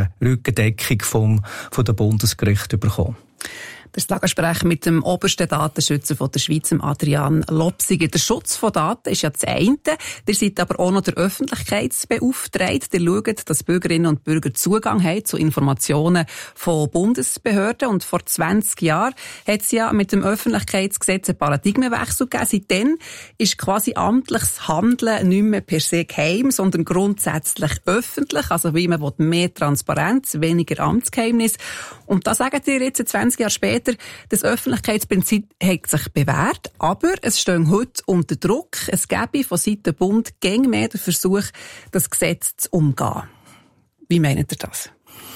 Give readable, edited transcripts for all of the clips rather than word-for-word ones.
Rückendeckung von der Bundesgericht bekommen. Das Gespräch mit dem obersten Datenschützer von der Schweiz, Adrian Lopsiger. Der Schutz von Daten ist ja das eine. Ihr seid aber auch noch der Öffentlichkeitsbeauftragte. Ihr schaut, dass Bürgerinnen und Bürger Zugang haben zu Informationen von Bundesbehörden. Und vor 20 Jahren hat es ja mit dem Öffentlichkeitsgesetz einen Paradigmenwechsel gegeben. Seitdem ist quasi amtliches Handeln nicht mehr per se geheim, sondern grundsätzlich öffentlich. Also wie man will, mehr Transparenz, weniger Amtsgeheimnis. Und da sagt ihr jetzt 20 Jahre später, das Öffentlichkeitsprinzip hat sich bewährt, aber es steht heute unter Druck. Es gäbe von Seiten Bund gäng mehr den Versuch, das Gesetz zu umgehen. Wie meint ihr das?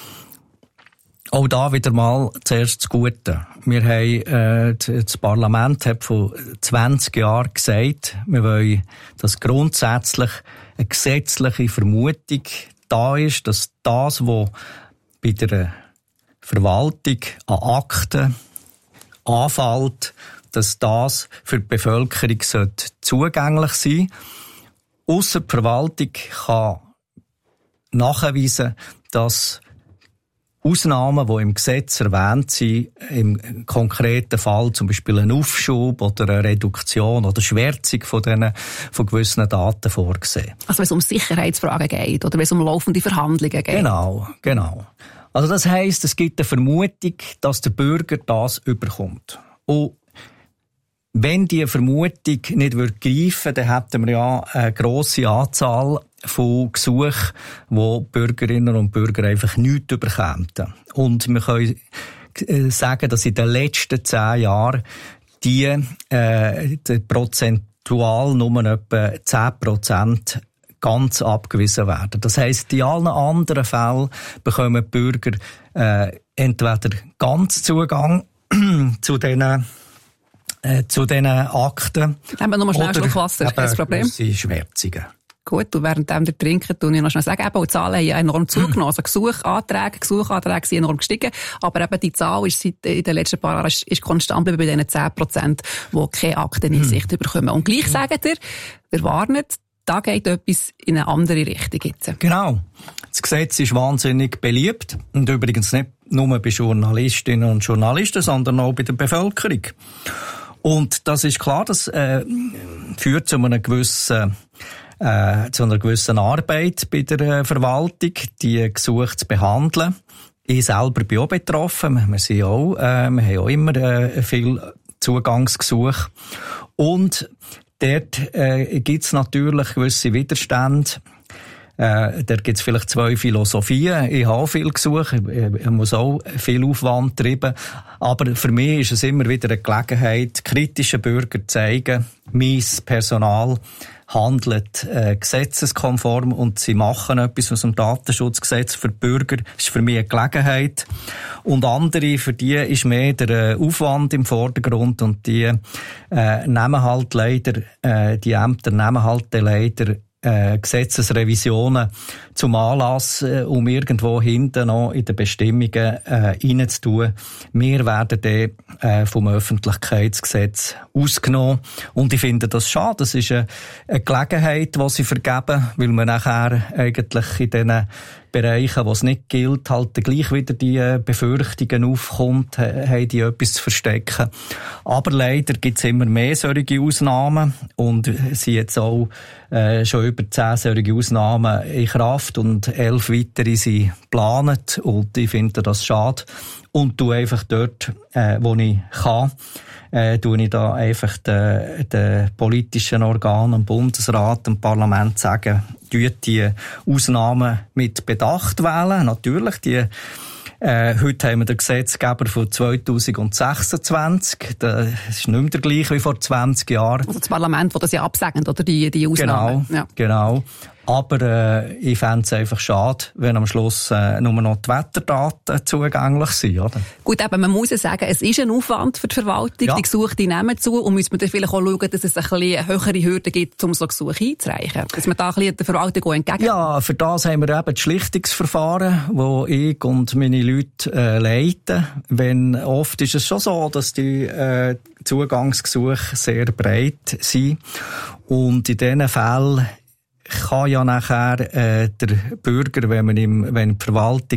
Auch da wieder mal zuerst das Gute. Wir haben, das Parlament hat vor 20 Jahren gesagt, wir wollen, dass grundsätzlich eine gesetzliche Vermutung da ist, dass das, was bei der Verwaltung an Akten anfällt, dass das für die Bevölkerung zugänglich sein sollte. Ausser die Verwaltung kann nachweisen, dass Ausnahmen, die im Gesetz erwähnt sind, im konkreten Fall zum Beispiel ein Aufschub oder eine Reduktion oder Schwärzung von gewissen Daten vorgesehen. Also wenn es um Sicherheitsfragen geht oder wenn es um laufende Verhandlungen geht? Genau. Also das heisst, es gibt eine Vermutung, dass der Bürger das überkommt. Und wenn diese Vermutung nicht greifen würde, dann hätten wir ja eine grosse Anzahl von Gesuchen, wo Bürgerinnen und Bürger einfach nichts überkämen. Und wir können sagen, dass in den letzten 10 Jahren die prozentual nur etwa 10% ganz abgewiesen werden. Das heisst, in allen anderen Fällen bekommen die Bürger entweder ganz Zugang zu diesen Akten. Haben wir nochmal schnell einen Schluck Wasser, kein Problem. Schwärzungen. Gut, und während wir trinken, tue ich noch schnell sagen, eben, die Zahlen haben ja enorm zugenommen. Also Gesuchanträge sind enorm gestiegen. Aber eben die Zahl ist in den letzten paar Jahren ist konstant bei diesen 10%, die keine Akteneinsicht bekommen. Und gleich sagt ihr warnet, da geht etwas in eine andere Richtung jetzt. Genau. Das Gesetz ist wahnsinnig beliebt. Und übrigens nicht nur bei Journalistinnen und Journalisten, sondern auch bei der Bevölkerung. Und das ist klar, das führt zu einer gewissen Arbeit bei der Verwaltung, die Gesuche zu behandeln. Ich selber bin auch betroffen. Wir haben auch immer viel Zugangsgesuche. Und dort gibt es natürlich gewisse Widerstände. Dort gibt es vielleicht 2 Philosophien. Ich habe viel Gesuche, ich muss auch viel Aufwand treiben. Aber für mich ist es immer wieder eine Gelegenheit, kritischen Bürgern zu zeigen, mein Personal handelt gesetzeskonform und sie machen etwas aus dem Datenschutzgesetz für die Bürger. Das ist für mich eine Gelegenheit. Und andere, für die ist mehr der Aufwand im Vordergrund und die nehmen halt leider, die Ämter nehmen halt leider Gesetzesrevisionen zum Anlass, um irgendwo hinten noch in den Bestimmungen reinzutun. Wir werden dann vom Öffentlichkeitsgesetz ausgenommen. Und ich finde das schade. Das ist eine Gelegenheit, die sie vergeben, weil man nachher eigentlich in diesen Bereichen, wo es nicht gilt, halt gleich wieder die Befürchtungen aufkommt, haben die etwas zu verstecken. Aber leider gibt es immer mehr solche Ausnahmen und es sind jetzt auch schon über 10 solche Ausnahmen in Kraft und 11 weitere sind geplant und ich finde das schade und tue einfach dort, wo ich kann, tue ich da einfach den politischen Organen, dem Bundesrat, dem Parlament sagen, die Ausnahmen mit Bedacht wählen. Natürlich, heute haben wir den Gesetzgeber von 2026. Das ist nicht mehr der gleiche wie vor 20 Jahren. Also das Parlament, das das ja absegnet, oder die Ausnahmen. Genau. Aber ich fände es einfach schade, wenn am Schluss nur noch die Wetterdaten zugänglich sind. Oder? Gut, aber man muss ja sagen, es ist ein Aufwand für die Verwaltung. Ja. Die Gesuche die nehmen zu und müssen wir dann vielleicht auch schauen, dass es ein bisschen höhere Hürden gibt, um so Gesuche einzureichen. Dass man da ein bisschen der Verwaltung entgegen. Ja, für das haben wir eben das Schlichtungsverfahren, wo ich und meine Leute leiten. Oft ist es schon so, dass die Zugangsgesuche sehr breit sind. Und in diesen Fällen kann ja nachher der Bürger, wenn die Verwaltung